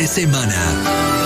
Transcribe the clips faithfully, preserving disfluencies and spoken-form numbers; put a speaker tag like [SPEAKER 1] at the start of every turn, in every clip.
[SPEAKER 1] semana.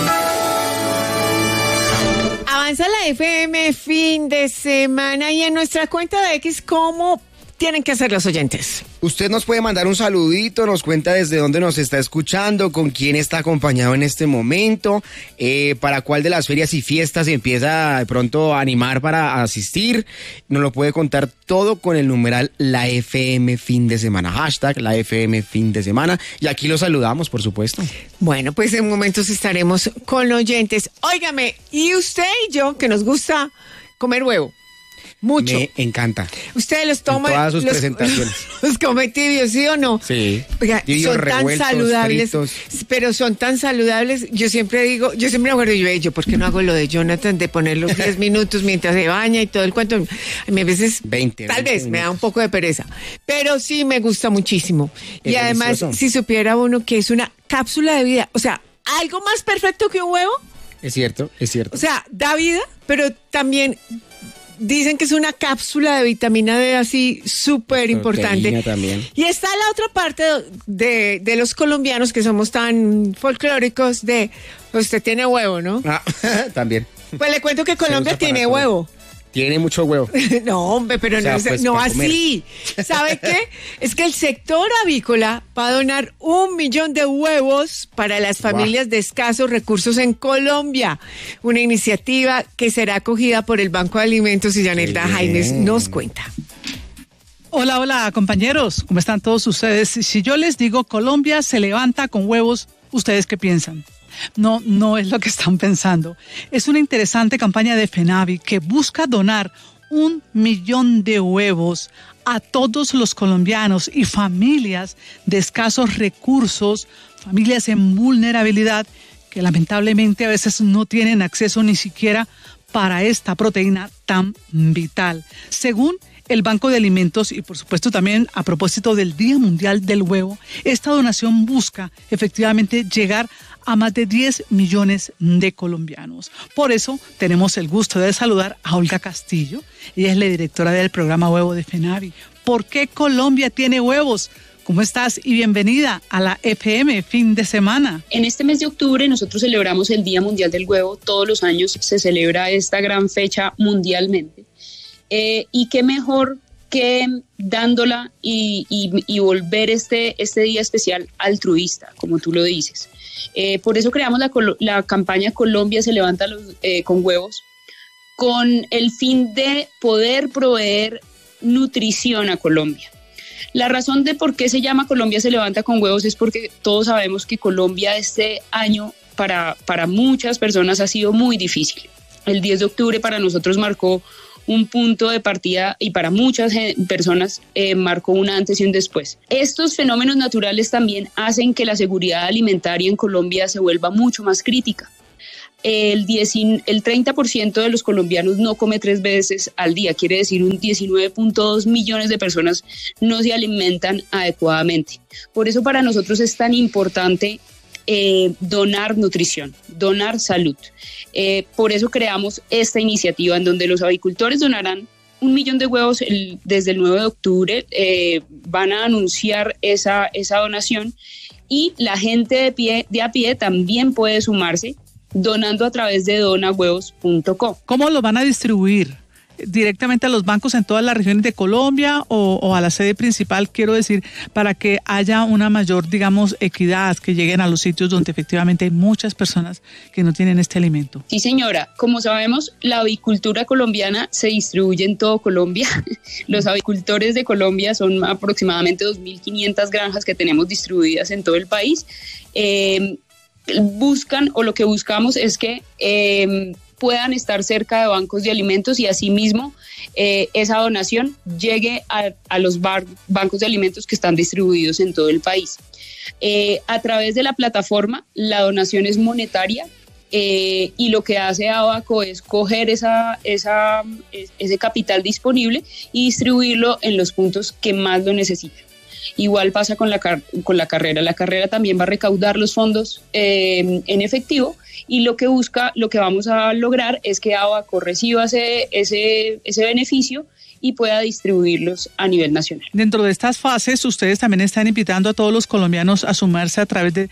[SPEAKER 2] Avanza la F M fin de semana y en nuestra cuenta de X, ¿cómo tienen que hacer los oyentes?
[SPEAKER 3] Usted nos puede mandar un saludito, nos cuenta desde dónde nos está escuchando, con quién está acompañado en este momento, eh, para cuál de las ferias y fiestas se empieza de pronto a animar para asistir. Nos lo puede contar todo con el numeral La F M fin de semana, hashtag La F M fin de semana. Y aquí lo saludamos, por supuesto.
[SPEAKER 2] Bueno, pues en momentos estaremos con oyentes. Óigame, y usted y yo, que nos gusta comer huevo. Mucho.
[SPEAKER 3] Me encanta.
[SPEAKER 2] Ustedes los toman.
[SPEAKER 3] En todas sus
[SPEAKER 2] los,
[SPEAKER 3] presentaciones.
[SPEAKER 2] Los come tibios, ¿sí o no?
[SPEAKER 3] Sí.
[SPEAKER 2] Oiga,
[SPEAKER 3] tibios,
[SPEAKER 2] son tan saludables.
[SPEAKER 3] Fritos.
[SPEAKER 2] Pero son tan saludables. Yo siempre digo, yo siempre me acuerdo, yo, yo, ¿por qué no hago lo de Jonathan de poner los diez minutos mientras se baña y todo el cuento? A mí a veces.
[SPEAKER 3] veinte.
[SPEAKER 2] Tal
[SPEAKER 3] veinte
[SPEAKER 2] vez
[SPEAKER 3] minutos.
[SPEAKER 2] me da un poco de pereza. Pero sí me gusta muchísimo.
[SPEAKER 3] Es
[SPEAKER 2] y además,
[SPEAKER 3] delicioso.
[SPEAKER 2] si supiera uno que es una cápsula de vida, o sea, algo más perfecto que un huevo.
[SPEAKER 3] Es cierto, es cierto.
[SPEAKER 2] O sea, da vida, pero también dicen que es una cápsula de vitamina D así súper importante.
[SPEAKER 3] También.
[SPEAKER 2] Y está la otra parte de, de los colombianos que somos tan folclóricos de, usted tiene huevo, ¿no?
[SPEAKER 3] Ah, también.
[SPEAKER 2] Pues le cuento que Colombia tiene
[SPEAKER 3] todo.
[SPEAKER 2] huevo.
[SPEAKER 3] Tiene mucho huevo.
[SPEAKER 2] No, hombre, pero
[SPEAKER 3] O sea,
[SPEAKER 2] no,
[SPEAKER 3] pues,
[SPEAKER 2] no
[SPEAKER 3] para
[SPEAKER 2] así. ¿Sabe qué? Es que el sector avícola va a donar un millón de huevos para las familias wow. de escasos recursos en Colombia. Una iniciativa que será acogida por el Banco de Alimentos y Yanelda Jaimes nos cuenta.
[SPEAKER 4] Hola, hola, compañeros. ¿Cómo están todos ustedes? Si yo les digo Colombia se levanta con huevos, ¿ustedes qué piensan? No, no es lo que están pensando. Es una interesante campaña de FENAVI que busca donar un millón de huevos a todos los colombianos y familias de escasos recursos, familias en vulnerabilidad que lamentablemente a veces no tienen acceso ni siquiera para esta proteína tan vital. Según el Banco de Alimentos y por supuesto también a propósito del Día Mundial del Huevo, esta donación busca efectivamente llegar a más de diez millones de colombianos. Por eso tenemos el gusto de saludar a Olga Castillo. Ella es la directora del programa Huevo de FENAVI. ¿Por qué Colombia tiene huevos? ¿Cómo estás? Y bienvenida a la F M fin de semana.
[SPEAKER 5] En este mes de octubre nosotros celebramos el Día Mundial del Huevo. Todos los años se celebra esta gran fecha mundialmente. Eh, y qué mejor que dándola y, y, y volver este, este día especial altruista, como tú lo dices. Eh, por eso creamos la, la campaña Colombia se levanta los, eh, con huevos, con el fin de poder proveer nutrición a Colombia. La razón de por qué se llama Colombia se levanta con huevos es porque todos sabemos que Colombia este año para, para muchas personas ha sido muy difícil. El diez de octubre para nosotros marcó un punto de partida y para muchas personas eh, marcó un antes y un después. Estos fenómenos naturales también hacen que la seguridad alimentaria en Colombia se vuelva mucho más crítica. El, diez, el treinta por ciento de los colombianos no come tres veces al día, quiere decir un diecinueve punto dos millones de personas no se alimentan adecuadamente. Por eso para nosotros es tan importante Eh, donar nutrición, donar salud. Eh, por eso creamos esta iniciativa en donde los avicultores donarán un millón de huevos el, desde el nueve de octubre, eh, van a anunciar esa, esa donación y la gente de, pie, de a pie también puede sumarse donando a través de dona huevos punto com.
[SPEAKER 4] ¿Cómo lo van a distribuir? ¿Directamente a los bancos en todas las regiones de Colombia o, o a la sede principal, quiero decir, para que haya una mayor, digamos, equidad, que lleguen a los sitios donde efectivamente hay muchas personas que no tienen este alimento?
[SPEAKER 5] Sí, señora. Como sabemos, la avicultura colombiana se distribuye en todo Colombia. Los avicultores de Colombia son aproximadamente dos mil quinientas granjas que tenemos distribuidas en todo el país. Eh, buscan, o lo que buscamos es que Eh, puedan estar cerca de bancos de alimentos y asimismo eh, esa donación llegue a, a los bar, bancos de alimentos que están distribuidos en todo el país. Eh, a través de la plataforma, la donación es monetaria eh, y lo que hace Abaco es coger esa, esa, ese capital disponible y distribuirlo en los puntos que más lo necesitan. Igual pasa con la, con la carrera. La carrera también va a recaudar los fondos eh, en efectivo y lo que busca, lo que vamos a lograr es que Abaco reciba ese, ese, ese beneficio y pueda distribuirlos a nivel nacional.
[SPEAKER 4] Dentro de estas fases, ustedes también están invitando a todos los colombianos a sumarse a través de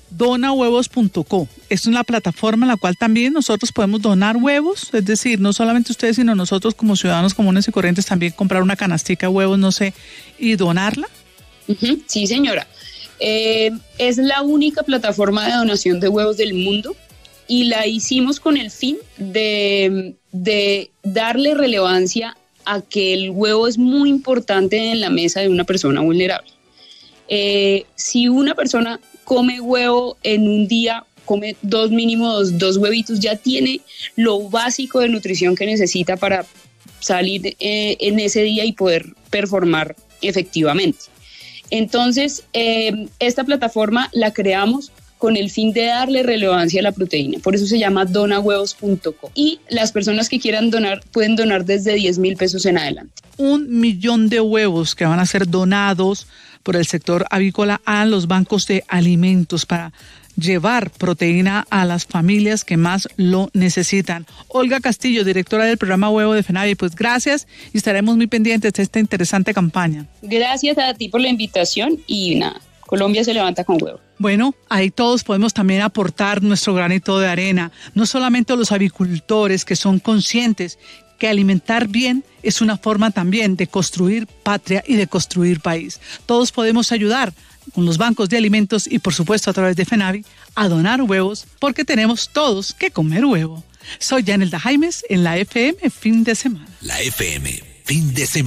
[SPEAKER 4] dona huevos punto co. Es una plataforma en la cual también nosotros podemos donar huevos, es decir, no solamente ustedes, sino nosotros como ciudadanos comunes y corrientes también comprar una canastica de huevos, no sé, y donarla.
[SPEAKER 5] Uh-huh. Sí, señora. Eh, es la única plataforma de donación de huevos del mundo y la hicimos con el fin de, de darle relevancia a que el huevo es muy importante en la mesa de una persona vulnerable. Eh, si una persona come huevo en un día, come dos mínimos, dos huevitos, ya tiene lo básico de nutrición que necesita para salir eh, en ese día y poder performar efectivamente. Entonces, eh, esta plataforma la creamos con el fin de darle relevancia a la proteína. Por eso se llama dona huevos punto co. Y las personas que quieran donar pueden donar desde diez mil pesos en adelante.
[SPEAKER 4] Un millón de huevos que van a ser donados por el sector avícola a los bancos de alimentos para llevar proteína a las familias que más lo necesitan. Olga Castillo, directora del programa Huevo de FENAVI, pues gracias y estaremos muy pendientes de esta interesante campaña.
[SPEAKER 5] Gracias a ti por la invitación y nada, Colombia se levanta con huevo.
[SPEAKER 4] Bueno, ahí todos podemos también aportar nuestro granito de arena, no solamente los avicultores que son conscientes que alimentar bien es una forma también de construir patria y de construir país. Todos podemos ayudar con los bancos de alimentos y por supuesto a través de FENAVI a donar huevos porque tenemos todos que comer huevo. Soy Yanelda Jaimes en la F M Fin de Semana.
[SPEAKER 1] La F M Fin de Semana.